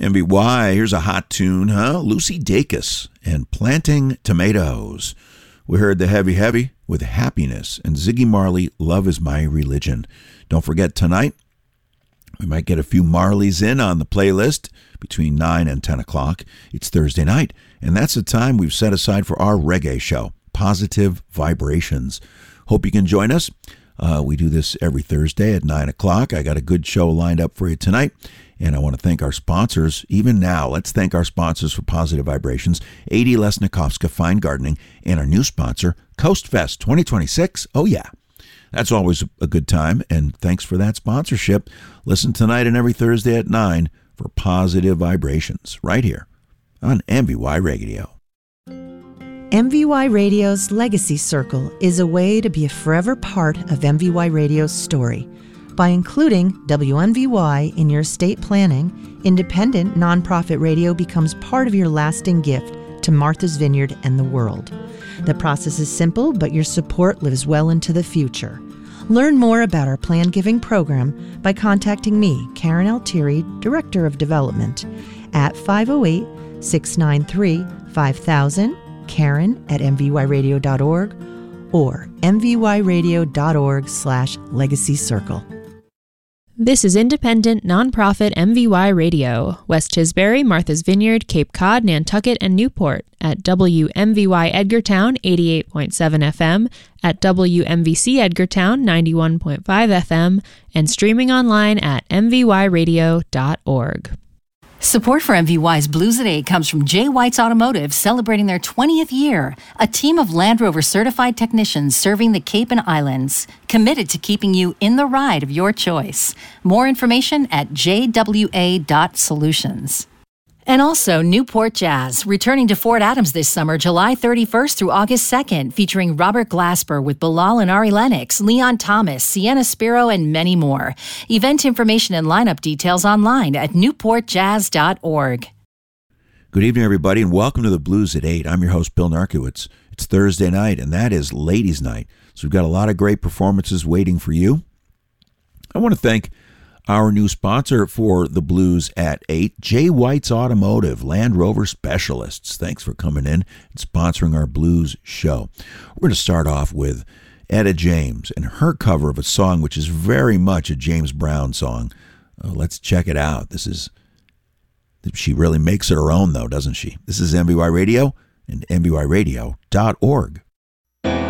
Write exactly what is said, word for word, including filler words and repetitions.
M V Y, here's a hot tune, huh? Lucy Dacus and Planting Tomatoes. We heard the Heavy Heavy with Happiness and Ziggy Marley, Love is My Religion. Don't forget tonight, we might get a few Marleys in on the playlist between nine and ten o'clock. It's Thursday night, and that's the time we've set aside for our reggae show, Positive Vibrations. Hope you can join us. Uh, we do this every Thursday at nine o'clock. I got a good show lined up for you tonight, and I want to thank our sponsors. Even now, let's thank our sponsors for Positive Vibrations, A D Lesnikovska Fine Gardening, and our new sponsor, Coast Fest twenty twenty-six. Oh, yeah. That's always a good time, and thanks for that sponsorship. Listen tonight and every Thursday at nine for Positive Vibrations, right here on M V Y Radio. M V Y Radio's Legacy Circle is a way to be a forever part of M V Y Radio's story. By including W M V Y in your estate planning, independent nonprofit radio becomes part of your lasting gift to Martha's Vineyard and the world. The process is simple, but your support lives well into the future. Learn more about our Plan Giving program by contacting me, Karen Altieri, Director of Development, at five oh eight, six nine three, five thousand, Karen at m v y radio dot org, or m v y radio dot org slash legacy circle. This is independent, nonprofit M V Y Radio, West Tisbury, Martha's Vineyard, Cape Cod, Nantucket, and Newport at W M V Y Edgartown eighty-eight point seven F M, at W M V C Edgartown ninety-one point five F M, and streaming online at m v y radio dot org. Support for M V Y's Blues at eight comes from J. White's Automotive, celebrating their twentieth year. A team of Land Rover certified technicians serving the Cape and Islands, committed to keeping you in the ride of your choice. More information at j w a dot solutions. And also Newport Jazz, returning to Fort Adams this summer, July thirty-first through August second, featuring Robert Glasper with Bilal and Ari Lennox, Leon Thomas, Sienna Spiro, and many more. Event information and lineup details online at newport jazz dot org. Good evening, everybody, and welcome to the Blues at eight. I'm your host, Bill Narkowitz. It's Thursday night, and that is Ladies' Night. So we've got a lot of great performances waiting for you. I want to thank our new sponsor for the Blues at eight, J. White's Automotive, Land Rover Specialists. Thanks for coming in and sponsoring our blues show. We're going to start off with Etta James and her cover of a song which is very much a James Brown song. Uh, let's check it out. This is, she really makes it her own, though, doesn't she? This is M V Y Radio and m v y radio dot org.